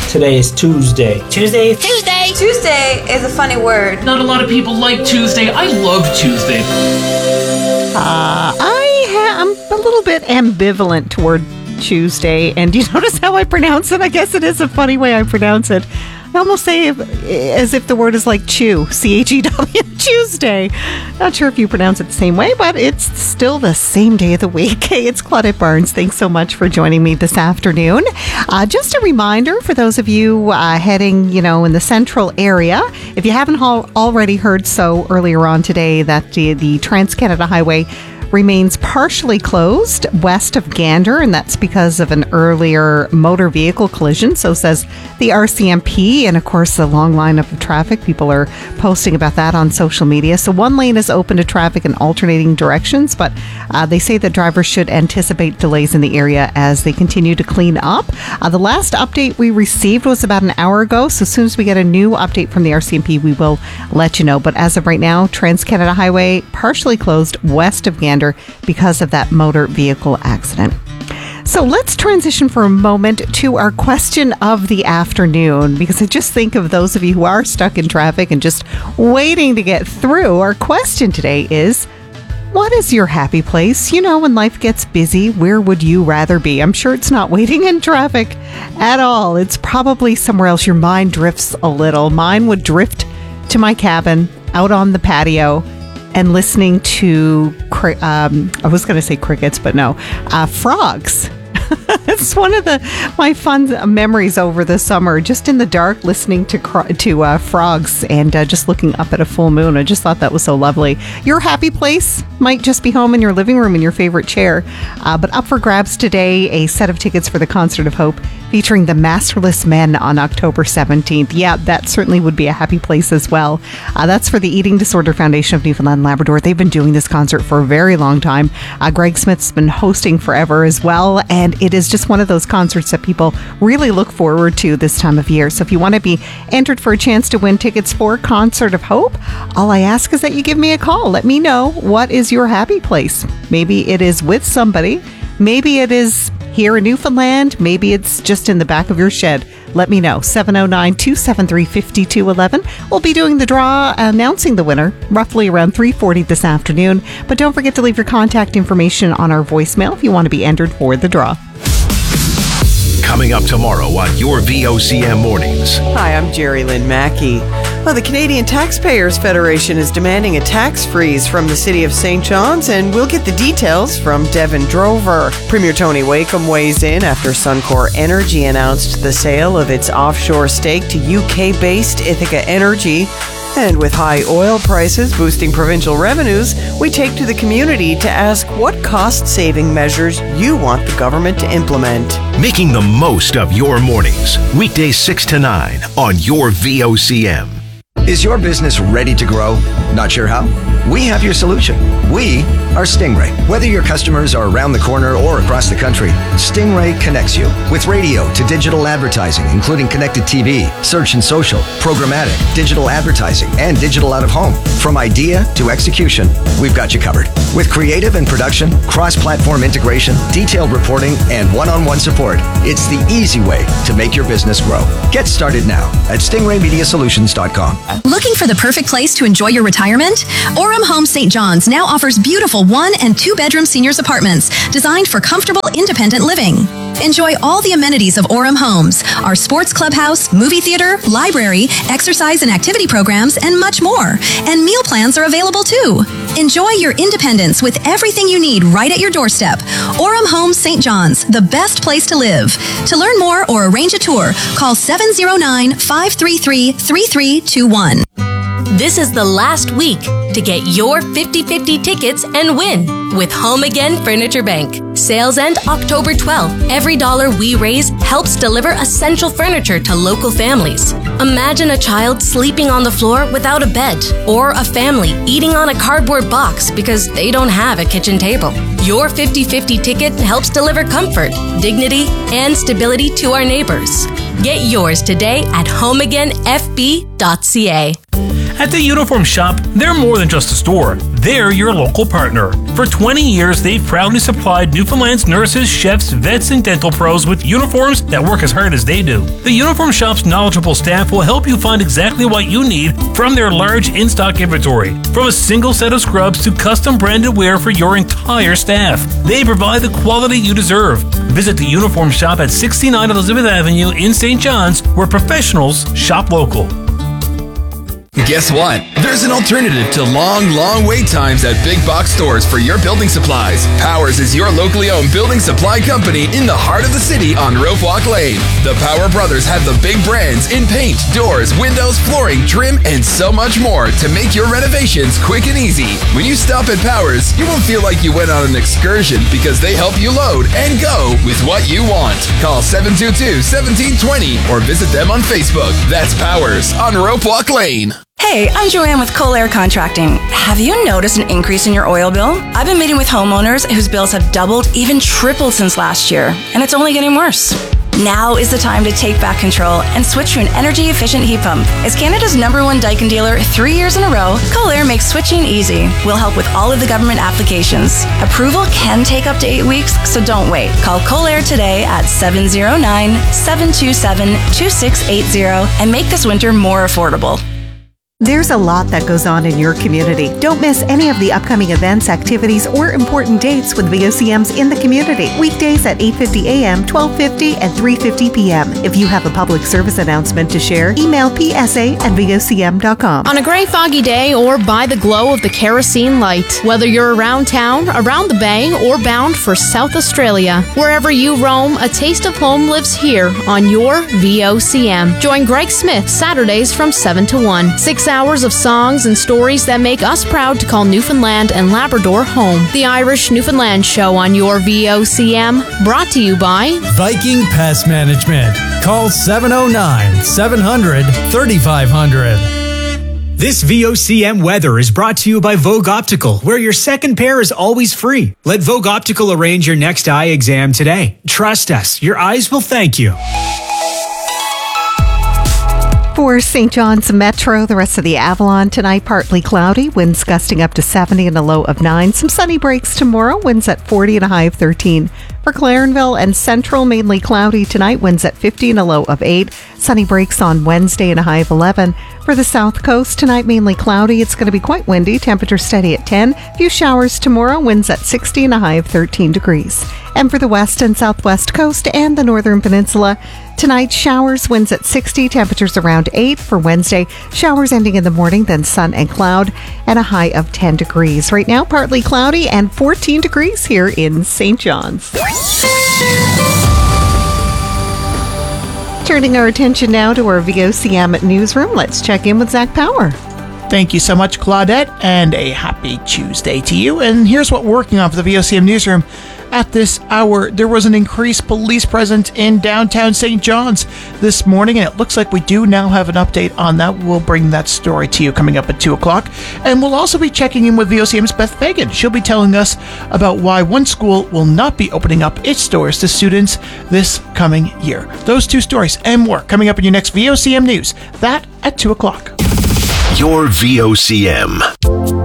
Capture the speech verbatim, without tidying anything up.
Today is Tuesday. Tuesday. Tuesday. Tuesday is a funny word. Not a lot of people like Tuesday. I love Tuesday. Uh, I ha- I'm a little bit ambivalent toward Tuesday. And do you notice how I pronounce it? I guess it is a funny way I pronounce it. I almost say as if the word is like chew, C H E W, Tuesday. Not sure if you pronounce it the same way, but it's still the same day of the week. Hey, it's Claudette Barnes. Thanks so much for joining me this afternoon. Uh, just a reminder for those of you uh, heading, you know, in the central area, if you haven't al- already heard so earlier on today, that the, the Trans-Canada Highway remains partially closed west of Gander, and that's because of an earlier motor vehicle collision. So says the R C M P, and of course the long lineup of traffic. People are posting about that on social media. So one lane is open to traffic in alternating directions, but uh, they say that drivers should anticipate delays in the area as they continue to clean up. Uh, the last update we received was about an hour ago, so as soon as we get a new update from the R C M P, we will let you know. But as of right now, Trans-Canada Highway partially closed west of Gander because of that motor vehicle accident. So let's transition for a moment to our question of the afternoon, because I just think of those of you who are stuck in traffic and just waiting to get through. Our question today is, what is your happy place? You know, when life gets busy, where would you rather be? I'm sure it's not waiting in traffic at all. It's probably somewhere else. Your mind drifts a little. Mine would drift to my cabin out on the patio and listening to, um, I was going to say crickets, but no, uh, frogs. It's one of the my fun memories over the summer, just in the dark, listening to to uh, frogs and uh, just looking up at a full moon. I just thought that was so lovely. Your happy place might just be home in your living room in your favorite chair. Uh, but up for grabs today, a set of tickets for the Concert of Hope featuring the Masterless Men on October seventeenth. Yeah, that certainly would be a happy place as well. Uh, that's for the Eating Disorder Foundation of Newfoundland and Labrador. They've been doing this concert for a very long time. Uh, Greg Smith's been hosting forever as well, and it is just one of those concerts that people really look forward to this time of year. So if you want to be entered for a chance to win tickets for Concert of Hope, all I ask is that you give me a call. Let me know, what is your happy place? Maybe it is with somebody. Maybe it is here in Newfoundland. Maybe it's just in the back of your shed. Let me know. seven oh nine, two seven three, five two one one. We'll be doing the draw, announcing the winner roughly around three forty this afternoon. But don't forget to leave your contact information on our voicemail if you want to be entered for the draw. Coming up tomorrow on your V O C M Mornings. Hi, I'm Jerry Lynn Mackey. Well, the Canadian Taxpayers Federation is demanding a tax freeze from the City of Saint John's, and we'll get the details from Devin Drover. Premier Tony Wakeham weighs in after Suncor Energy announced the sale of its offshore stake to U K-based Ithaca Energy. And with high oil prices boosting provincial revenues, we take to the community to ask what cost-saving measures you want the government to implement. Making the most of your mornings. Weekdays six to nine on your V O C M. Is your business ready to grow? Not sure how? We have your solution. We are Stingray. Whether your customers are around the corner or across the country, Stingray connects you with radio to digital advertising, including connected T V, search and social, programmatic, digital advertising, and digital out of home. From idea to execution, we've got you covered. With creative and production, cross-platform integration, detailed reporting, and one-on-one support, it's the easy way to make your business grow. Get started now at stingray media solutions dot com. Looking for the perfect place to enjoy your retirement? Orem Homes Saint John's now offers beautiful one and two bedroom seniors apartments designed for comfortable, independent living. Enjoy all the amenities of Orem Homes, our sports clubhouse, movie theater, library, exercise and activity programs, and much more. And meal plans are available too. Enjoy your independence with everything you need right at your doorstep. Orem Homes Saint John's, the best place to live. To learn more or arrange a tour, call seven oh nine, five three three, three three two one. This is the last week to get your fifty-fifty tickets and win with Home Again Furniture Bank. Sales end October twelfth. Every dollar we raise helps deliver essential furniture to local families. Imagine a child sleeping on the floor without a bed, or a family eating on a cardboard box because they don't have a kitchen table. Your fifty-fifty ticket helps deliver comfort, dignity, and stability to our neighbors. Get yours today at home again f b dot c a. At the Uniform Shop, they're more than just a store. They're your local partner. For twenty years, they've proudly supplied Newfoundland's nurses, chefs, vets, and dental pros with uniforms that work as hard as they do. The Uniform Shop's knowledgeable staff will help you find exactly what you need from their large in-stock inventory. From a single set of scrubs to custom branded wear for your entire staff, they provide the quality you deserve. Visit the Uniform Shop at sixty-nine Elizabeth Avenue in Saint John's, where professionals shop local. Guess what? There's an alternative to long, long wait times at big box stores for your building supplies. Powers is your locally owned building supply company in the heart of the city on Rope Walk Lane. The Power Brothers have the big brands in paint, doors, windows, flooring, trim, and so much more to make your renovations quick and easy. When you stop at Powers, you won't feel like you went on an excursion because they help you load and go with what you want. Call seven two two, one seven two zero or visit them on Facebook. That's Powers on Rope Walk Lane. Hey, I'm Joanne with Colair Contracting. Have you noticed an increase in your oil bill? I've been meeting with homeowners whose bills have doubled, even tripled since last year, and it's only getting worse. Now is the time to take back control and switch to an energy-efficient heat pump. As Canada's number one Daikin dealer three years in a row, Colair makes switching easy. We'll help with all of the government applications. Approval can take up to eight weeks, so don't wait. Call Colair today at seven zero nine, seven two seven, two six eight zero and make this winter more affordable. There's a lot that goes on in your community. Don't miss any of the upcoming events, activities, or important dates with V O C Ms in the community. Weekdays at eight fifty a.m., twelve fifty, and three fifty p.m. If you have a public service announcement to share, email p s a at v o c m dot com. On a gray foggy day or by the glow of the kerosene light, whether you're around town, around the bay, or bound for South Australia, wherever you roam, a taste of home lives here on your V O C M. Join Greg Smith Saturdays from seven to one. Six hours of songs and stories that make us proud to call Newfoundland and Labrador home. The Irish Newfoundland Show on your V O C M, brought to you by Viking Pest Management. Call seven oh nine, seven hundred, thirty-five hundred. This V O C M weather is brought to you by Vogue Optical, where your second pair is always free. Let Vogue Optical arrange your next eye exam today. Trust us, your eyes will thank you. For Saint John's Metro, the rest of the Avalon tonight, partly cloudy, winds gusting up to seventy and a low of nine. Some sunny breaks tomorrow, winds at forty and a high of thirteen. For Clarenville and Central, mainly cloudy tonight, winds at fifty and a low of eight. Sunny breaks on Wednesday and a high of eleven. For the South Coast, tonight mainly cloudy. It's going to be quite windy, temperature steady at ten. Few showers tomorrow, winds at sixty and a high of thirteen degrees. And for the West and Southwest Coast and the Northern Peninsula, tonight showers, winds at sixty, temperatures around eight. For Wednesday, showers ending in the morning, then sun and cloud, and a high of ten degrees. Right now, partly cloudy and fourteen degrees here in Saint John's. Turning our attention now to our V O C M newsroom, let's check in with Zach Power. Thank you so much, Claudette, and a happy Tuesday to you. And here's what we're working on for the V O C M newsroom. At this hour, there was an increased police presence in downtown Saint John's this morning, and it looks like we do now have an update on that. We'll bring that story to you coming up at two o'clock. And we'll also be checking in with V O C M's Beth Fagan. She'll be telling us about why one school will not be opening up its doors to students this coming year. Those two stories and more coming up in your next V O C M News. That at two o'clock. Your V O C M.